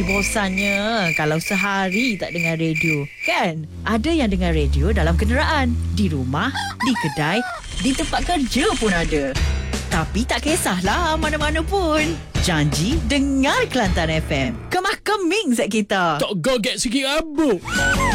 bosannya kalau sehari tak dengar radio. Kan? Ada yang dengar radio dalam kenderaan, di rumah, di kedai, di tempat kerja pun ada. Tapi tak kisahlah mana-mana pun. Janji dengar Kelantan FM. Kemah keming zat kita. Tak goget sikit rambut.